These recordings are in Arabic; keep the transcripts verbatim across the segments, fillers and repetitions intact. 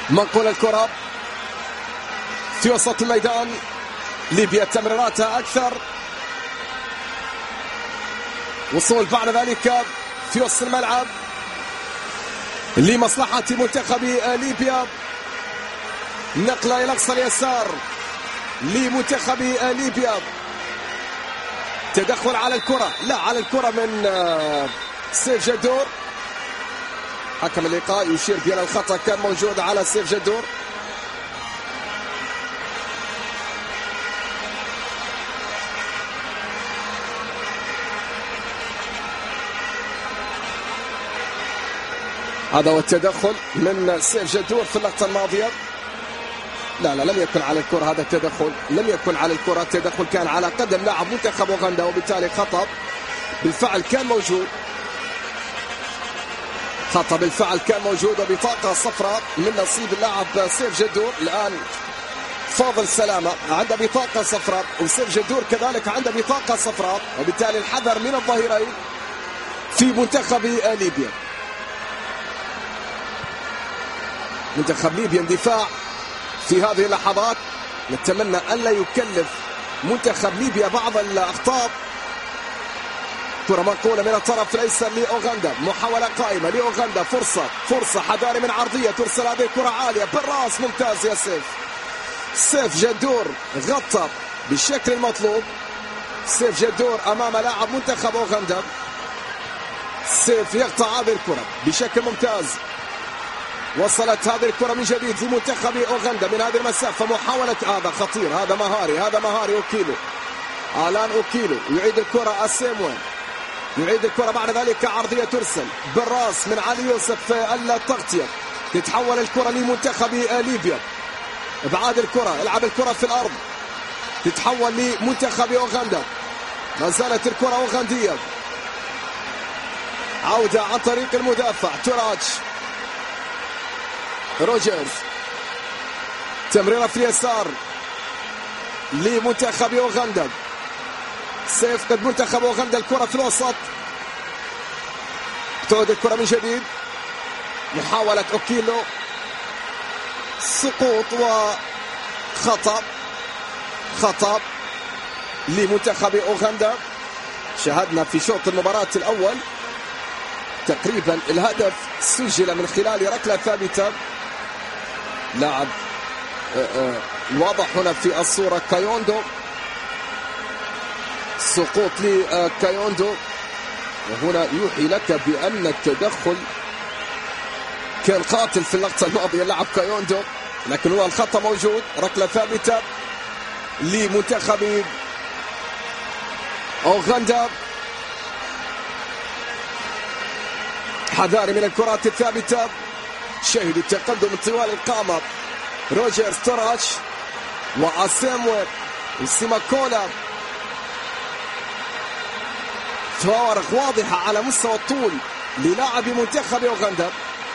منقول الكرة في وسط الميدان. ليبيا تمريراتها أكثر، وصول بعد ذلك في وسط الملعب لمصلحة منتخب ليبيا. نقلة إلى أقصى اليسار لمنتخب ليبيا. تدخل على الكرة، لا على الكرة من سيف جدور. حكم اللقاء يشير بأن الخطأ كان موجود على سيف جدور. هذا هو التدخل من سيف جدور في اللقطة الماضية. لا لا لم يكن على الكرة هذا التدخل، لم يكن على الكرة. التدخل كان على قدم لاعب منتخب أوغندا، وبالتالي خطأ بالفعل كان موجود. خطأ بالفعل كان موجود، وبطاقة صفراء من نصيب اللاعب سيف جدور. الآن فاضل سلامة عنده بطاقة صفراء، وسيف جدور كذلك عنده بطاقة صفراء، وبالتالي الحذر من الظهيرين في منتخب ليبيا. منتخب ليبيا اندفاع في هذه اللحظات. نتمنى أن لا يكلف منتخب ليبيا بعض الأخطاء. كرة منقولة من الطرف الأيسر لأوغندا، محاولة قائمة لأوغندا، فرصة فرصة حذاري من عرضية، ترسل هذه الكرة عالية بالراس. ممتاز يا سيف. سيف جدور غطى بالشكل المطلوب. سيف جدور أمام لاعب منتخب أوغندا. سيف يقطع هذه الكرة بشكل ممتاز. وصلت هذه الكرة من جديد لمنتخب أوغندا من هذه المسافة. محاولة، هذا خطير، هذا مهاري، هذا مهاري. أوكيلو، آلان أوكيلو يعيد الكرة. أسيموي يعيد الكرة، بعد ذلك عرضية ترسل بالراس من علي يوسف في التغطية. تتحول الكرة لمنتخب ليبيا. ابعاد الكرة، العب الكرة في الأرض، تتحول لمنتخب أوغندا. ما زالت الكرة أوغندية. عودة عن طريق المدافع توراتش. روجرز، تمريرة في اليسار لمنتخب أوغندا. سيف قد منتخب أوغندا الكرة في الوسط. تعود الكرة من جديد. محاولة أوكيلو، سقوط وخطأ. خطأ لمنتخب أوغندا. شاهدنا في شوط المباراة الأول تقريبا الهدف سجل من خلال ركلة ثابتة. لاعب واضح هنا في الصورة كايوندو. سقوط لكايوندو، وهنا يوحي لك بأن التدخل كان قاتل في اللقطة الماضية لاعب كايوندو، لكن هو الخطأ موجود. ركلة ثابتة لمنتخب أوغندا. حذاري من الكرات الثابتة. شهد التقدم طوال القامة روجرز، توراتش وأسيموي وسيماكولا. فوارق واضحة على مستوى الطول للاعب منتخب أوغندا.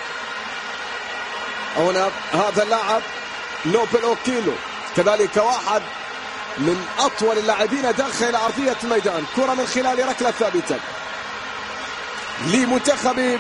هنا هذا اللاعب نوبل أوكيلو كذلك واحد من أطول اللاعبين داخل أرضية الميدان. كرة من خلال ركلة ثابتة لمنتخب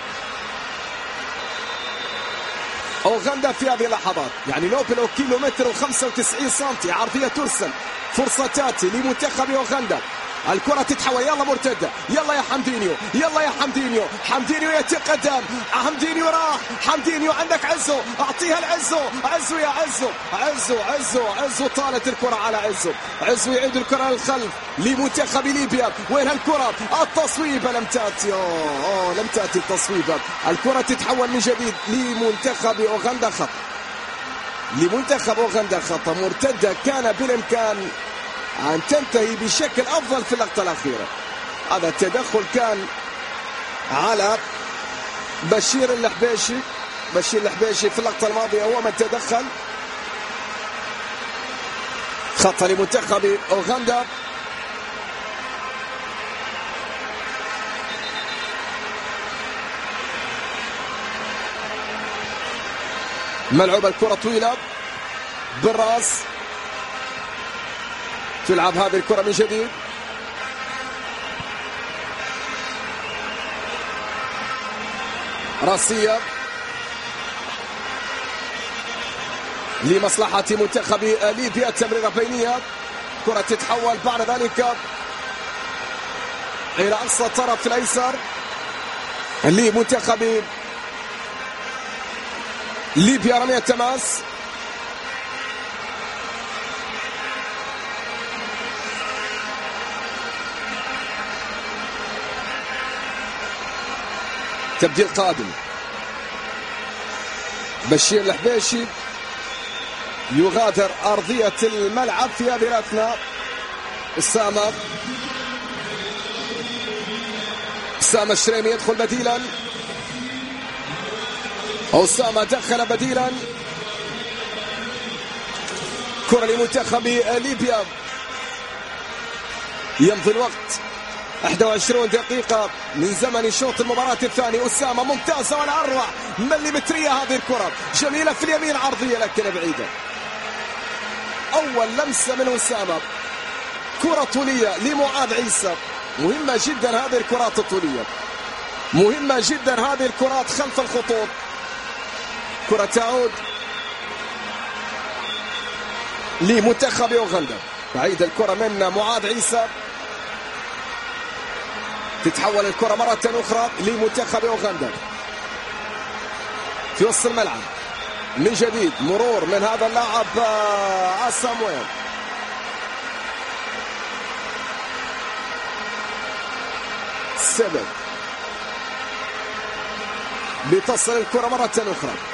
أوغندا في هذه اللحظات. يعني نوبل أوكيلو متر وخمسة وتسعين سنتي. عرضية ترسل، فرصة تأتي لمنتخب أوغندا. الكرة تتحول، يلا مرتدة، يلا يا حمدينيو، يلا يا حمدينيو. حمدينيو يتقدم، حمدينيو راح، حمدينيو عندك عزو، اعطيها لعزو، عزو يا عزو، عزو عزو عزو. طالت الكرة على عزو، عزو يعيد الكرة للخلف لمنتخب ليبيا. وين الكرة؟ التصويبة لم تأتي. أوه, أوه لم تأتي التصويبة. الكرة تتحول من جديد لمنتخب أوغندا. خط لمنتخب أوغندا، خطأ مرتدة كان بالإمكان أن تنتهي بشكل أفضل في اللقطة الأخيرة. هذا التدخل كان على بشير الحبيشي. بشير الحبيشي في اللقطة الماضية هو من تدخل. خطأ لمنتخب أوغندا. ملعوب الكرة طويلة بالراس. تلعب هذه الكرة من جديد. راسية لمصلحة منتخب ليبيا. تمريرة بينية، كرة تتحول بعد ذلك إلى أقصى الطرف الأيسر لمنتخب ليبيا. رمية تماس، تبديل قادم. بشير الحبيشي يغادر أرضية الملعب في هذه الأثناء. أسامة أسامة الشريمي يدخل بديلا. أسامة دخل بديلا. كرة لمنتخب ليبيا. يمضي الوقت، واحد وعشرين دقيقة من زمن شوط المباراة الثاني. أسامة ممتازة ولا أروع، مليمترية هذه الكرة، جميلة في اليمين، عرضية لكن بعيدة. أول لمسة من أسامة، كرة طولية لمعاذ عيسى. مهمة جدا هذه الكرات الطولية، مهمة جدا هذه الكرات خلف الخطوط. كرة تعود لمنتخب أوغندا، بعيد الكرة من معاذ عيسى. تتحول الكرة مرة أخرى لمنتخب أوغندا في وسط الملعب من جديد. مرور من هذا اللاعب سامويل. سبب بتصل الكرة مرة أخرى.